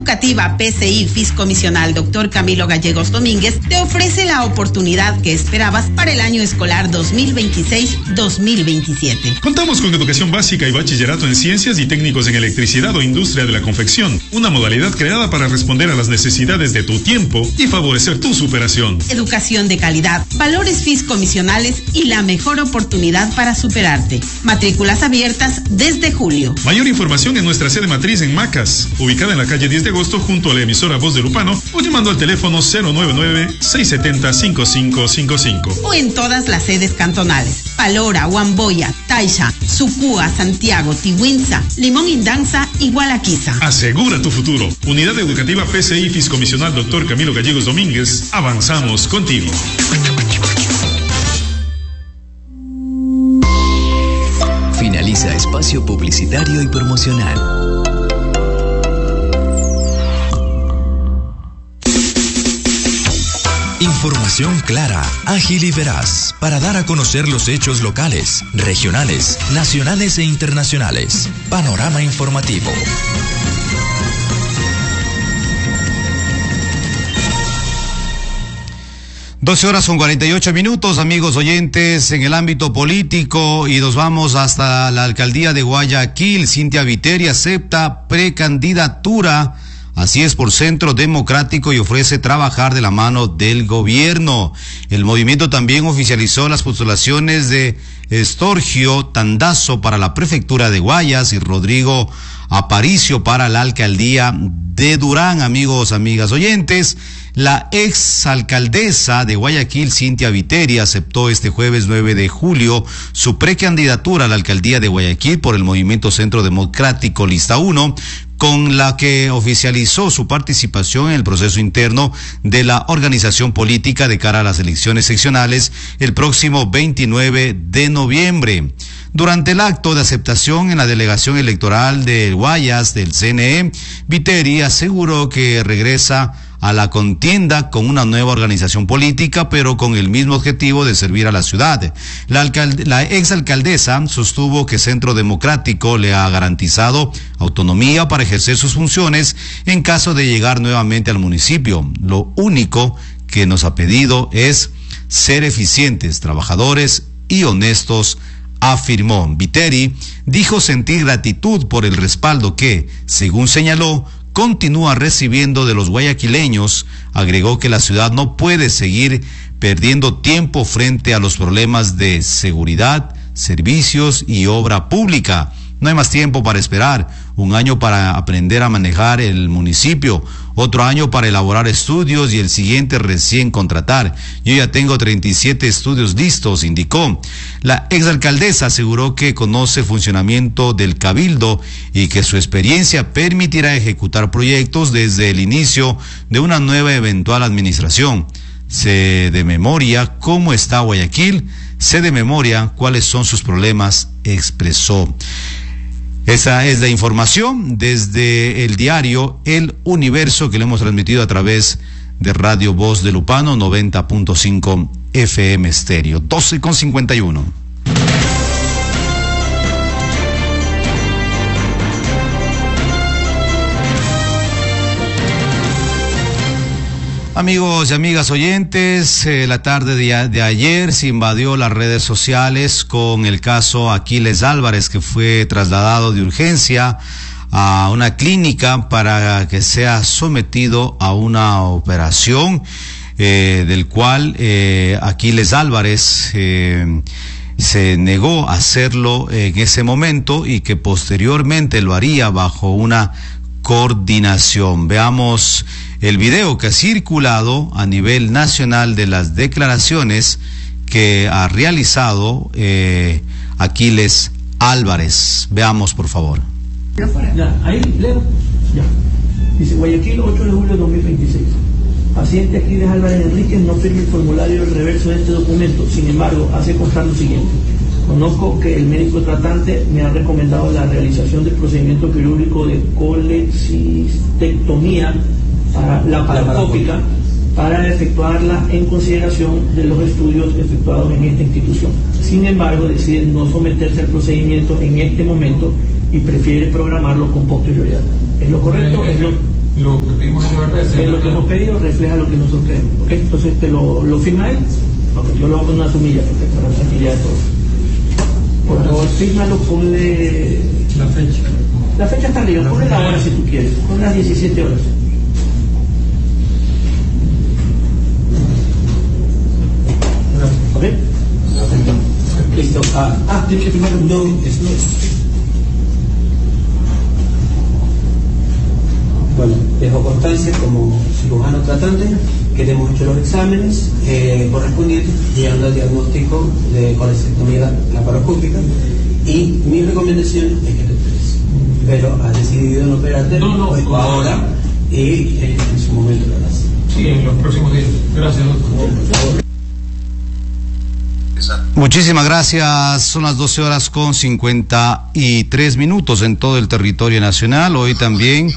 Educativa PCI Fiscomisional Dr. Camilo Gallegos Domínguez te ofrece la oportunidad que esperabas para el año escolar 2026-2027. Contamos con educación básica y bachillerato en ciencias y técnicos en electricidad o industria de la confección, una modalidad creada para responder a las necesidades de tu tiempo y favorecer tu superación. Educación de calidad, valores fiscomisionales y la mejor oportunidad para superarte. Matrículas abiertas desde julio. Mayor información en nuestra sede matriz en Macas, ubicada en la calle 10 de agosto junto a la emisora Voz de Lupano, o llamando al teléfono 099-670-5555. O en todas las sedes cantonales: Palora, Huamboya, Taisha, Sucúa, Santiago, Tihuinza, Limón Indanza y Gualaquiza. Asegura tu futuro. Unidad Educativa PCI Fiscomisional Dr. Camilo Gallegos Domínguez. Avanzamos contigo. Finaliza espacio publicitario y promocional. Información clara, ágil y veraz para dar a conocer los hechos locales, regionales, nacionales e internacionales. Panorama informativo. (12:48), amigos oyentes, en el ámbito político, y nos vamos hasta la alcaldía de Guayaquil. Cintia Viteri acepta precandidatura, así es, por Centro Democrático, y ofrece trabajar de la mano del gobierno. El movimiento también oficializó las postulaciones de Estorgio Tandazo para la prefectura de Guayas y Rodrigo Aparicio para la alcaldía de Durán. Amigos, amigas oyentes, la exalcaldesa de Guayaquil, Cintia Viteri, aceptó este jueves 9 de julio su precandidatura a la alcaldía de Guayaquil por el movimiento Centro Democrático Lista 1, con la que oficializó su participación en el proceso interno de la organización política de cara a las elecciones seccionales el próximo 29 de noviembre. Durante el acto de aceptación en la delegación electoral de Guayas del CNE, Viteri aseguró que regresa a la contienda con una nueva organización política, pero con el mismo objetivo de servir a la ciudad. La exalcaldesa sostuvo que Centro Democrático le ha garantizado autonomía para ejercer sus funciones en caso de llegar nuevamente al municipio. Lo único que nos ha pedido es ser eficientes, trabajadores y honestos, afirmó. Viteri dijo sentir gratitud por el respaldo que, según señaló, continúa recibiendo de los guayaquileños. Agregó que la ciudad no puede seguir perdiendo tiempo frente a los problemas de seguridad, servicios y obra pública. No hay más tiempo para esperar. Un año para aprender a manejar el municipio, otro año para elaborar estudios y el siguiente recién contratar. Yo ya tengo 37 estudios listos, indicó. La exalcaldesa aseguró que conoce funcionamiento del cabildo y que su experiencia permitirá ejecutar proyectos desde el inicio de una nueva eventual administración. Sé de memoria cómo está Guayaquil, sé de memoria cuáles son sus problemas, expresó. Esa es la información desde el diario El Universo, que le hemos transmitido a través de Radio Voz de Lupano 90.5 FM estéreo. 12:51. Amigos y amigas oyentes, la tarde de ayer se invadió las redes sociales con el caso Aquiles Álvarez, que fue trasladado de urgencia a una clínica para que sea sometido a una operación, del cual Aquiles Álvarez se negó a hacerlo en ese momento y que posteriormente lo haría bajo una coordinación. Veamos el video que ha circulado a nivel nacional de las declaraciones que ha realizado Aquiles Álvarez. Veamos, por favor. Ya, ahí leo. Ya. Dice: Guayaquil, 8 de julio de 2026. Paciente Aquiles Álvarez Enríquez no firma el formulario del reverso de este documento. Sin embargo, hace constar lo siguiente: conozco que el médico tratante me ha recomendado la realización del procedimiento quirúrgico de colecistectomía laparoscópica para efectuarla en consideración de los estudios efectuados en esta institución. Sin embargo, decide no someterse al procedimiento en este momento y prefiere programarlo con posterioridad. ¿Es lo correcto? Lo que pedimos es verdad. Lo que hemos pedido refleja lo que nosotros queremos. ¿Okay? Entonces lo firma él. Okay, yo lo hago con una sumilla para la tranquilidad de todos. Por favor, fírmalo, ponle la fecha. La fecha está arriba, ponle la hora si tú quieres. Ponle las 17 horas. ¿Ok? Listo. Tienes que firmar un no. Bueno, dejo constancia como cirujano tratante que hemos hecho los exámenes correspondientes, llegando al diagnóstico de colestectomía laparoscópica, y mi recomendación es que te operes. Pero has decidido no operarte ahora y en su momento lo harás. Sí, en los próximos días. Gracias, doctor. Muchísimas gracias. Son las 12:53 en todo el territorio nacional. Hoy también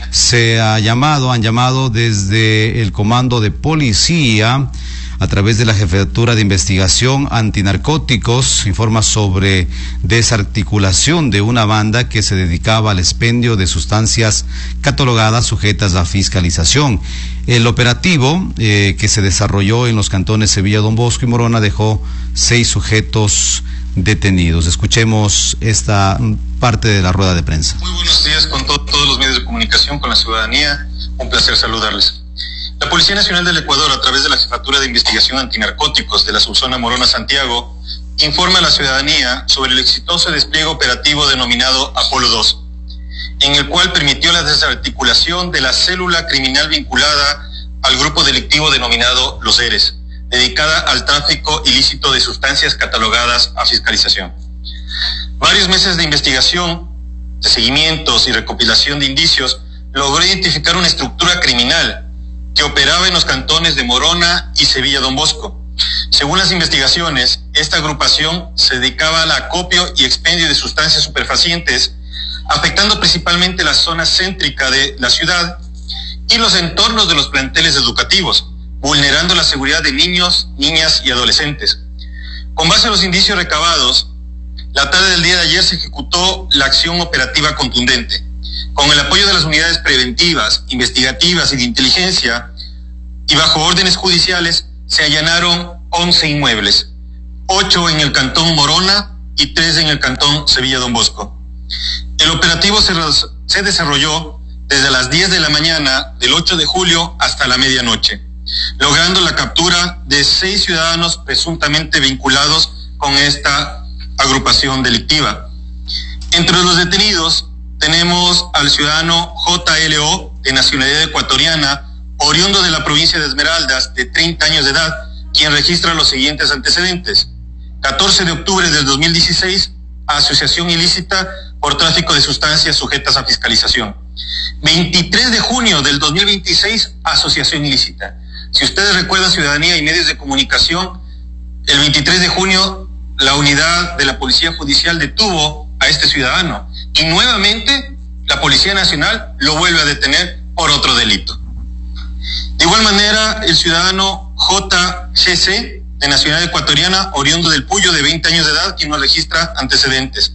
han llamado desde el Comando de Policía a través de la Jefatura de Investigación Antinarcóticos, informa sobre desarticulación de una banda que se dedicaba al expendio de sustancias catalogadas sujetas a fiscalización. El operativo que se desarrolló en los cantones Sevilla, Don Bosco y Morona dejó 6 sujetos detenidos. Escuchemos esta parte de la rueda de prensa. Muy buenos días con todos los medios de comunicación, con la ciudadanía. Un placer saludarles. La Policía Nacional del Ecuador, a través de la Jefatura de Investigación Antinarcóticos de la Subzona Morona Santiago, informa a la ciudadanía sobre el exitoso despliegue operativo denominado Apolo 2, en el cual permitió la desarticulación de la célula criminal vinculada al grupo delictivo denominado Los Eres, dedicada al tráfico ilícito de sustancias catalogadas a fiscalización. Varios meses de investigación, de seguimientos y recopilación de indicios logró identificar una estructura criminal que operaba en los cantones de Morona y Sevilla Don Bosco. Según las investigaciones, esta agrupación se dedicaba al acopio y expendio de sustancias superfacientes, afectando principalmente la zona céntrica de la ciudad y los entornos de los planteles educativos, vulnerando la seguridad de niños, niñas y adolescentes. Con base a los indicios recabados, la tarde del día de ayer se ejecutó la acción operativa contundente. Con el apoyo de las unidades preventivas, investigativas y de inteligencia, y bajo órdenes judiciales, se allanaron 11 inmuebles, 8 en el cantón Morona y 3 en el cantón Sevilla Don Bosco. El operativo se desarrolló desde las 10 de la mañana del 8 de julio hasta la medianoche, logrando la captura de 6 ciudadanos presuntamente vinculados con esta agrupación delictiva. Entre los detenidos tenemos al ciudadano JLO, de nacionalidad ecuatoriana, oriundo de la provincia de Esmeraldas, de 30 años de edad, quien registra los siguientes antecedentes: 14 de octubre del 2016, asociación ilícita por tráfico de sustancias sujetas a fiscalización. 23 de junio del 2026, asociación ilícita. Si ustedes recuerdan, ciudadanía y medios de comunicación, el 23 de junio la unidad de la Policía Judicial detuvo a este ciudadano y nuevamente la Policía Nacional lo vuelve a detener por otro delito. De igual manera, el ciudadano JGC, de nacionalidad ecuatoriana, oriundo del Puyo, de 20 años de edad, quien no registra antecedentes.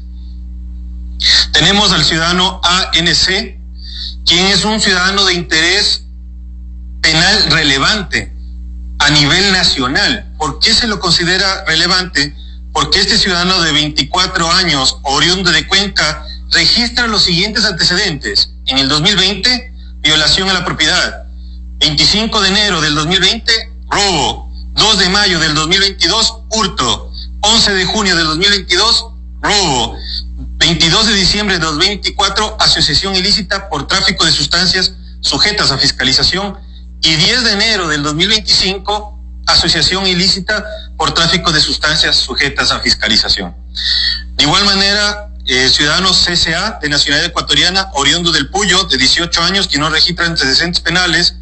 Tenemos al ciudadano ANC, quien es un ciudadano de interés penal relevante a nivel nacional. ¿Por qué se lo considera relevante? Porque este ciudadano de 24 años, oriundo de Cuenca, registra los siguientes antecedentes. En el 2020, violación a la propiedad. 25 de enero del 2020, robo. 2 de mayo del 2022, hurto. 11 de junio del 2022, robo. 22 de diciembre del 2024, asociación ilícita por tráfico de sustancias sujetas a fiscalización. Y 10 de enero del 2025, asociación ilícita por tráfico de sustancias sujetas a fiscalización. De igual manera, ciudadano CCA, de nacionalidad ecuatoriana, oriundo del Puyo, de 18 años, quien no registra antecedentes penales.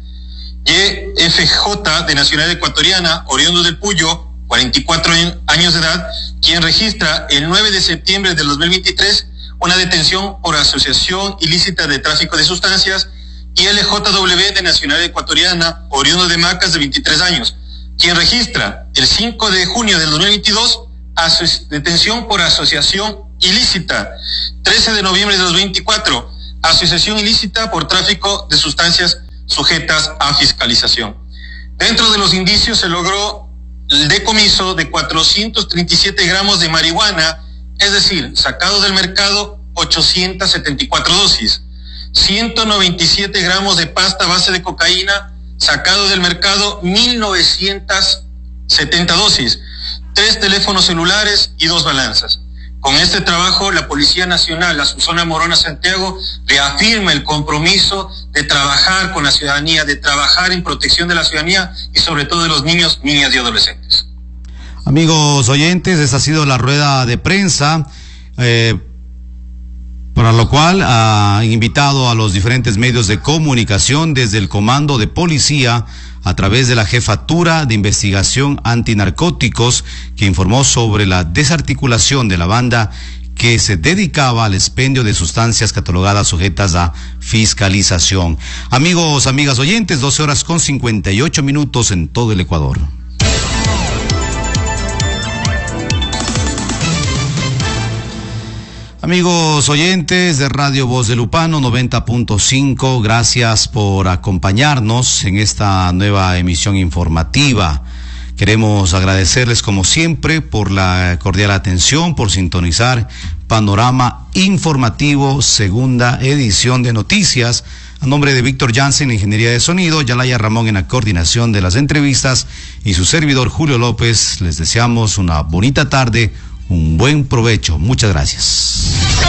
YFJ, de nacionalidad ecuatoriana, oriundo del Puyo, 44 años de edad, quien registra el 9 de septiembre del 2023 una detención por asociación ilícita de tráfico de sustancias. Y LJW, de nacionalidad ecuatoriana, oriundo de Macas, de 23 años, quien registra el 5 de junio del 2022 detención por asociación ilícita. 13 de noviembre de 2024, asociación ilícita por tráfico de sustancias sujetas a fiscalización. Dentro de los indicios se logró el decomiso de 437 gramos de marihuana, es decir, sacado del mercado 874 dosis, 197 gramos de pasta base de cocaína, sacado del mercado 1970 dosis, 3 teléfonos celulares y 2 balanzas. Con este trabajo, la Policía Nacional, la Subzona Morona Santiago, reafirma el compromiso de trabajar con la ciudadanía, de trabajar en protección de la ciudadanía y sobre todo de los niños, niñas y adolescentes. Amigos oyentes, esta ha sido la rueda de prensa, para lo cual ha invitado a los diferentes medios de comunicación desde el Comando de Policía a través de la Jefatura de Investigación Antinarcóticos, que informó sobre la desarticulación de la banda que se dedicaba al expendio de sustancias catalogadas sujetas a fiscalización. Amigos, amigas oyentes, 12:58 en todo el Ecuador. Amigos oyentes de Radio Voz de Lupano 90.5, gracias por acompañarnos en esta nueva emisión informativa. Queremos agradecerles como siempre por la cordial atención, por sintonizar Panorama Informativo, segunda edición de noticias. A nombre de Víctor Jansen, Ingeniería de Sonido, Yalaya Ramón en la coordinación de las entrevistas y su servidor Julio López, les deseamos una bonita tarde, un buen provecho. Muchas gracias.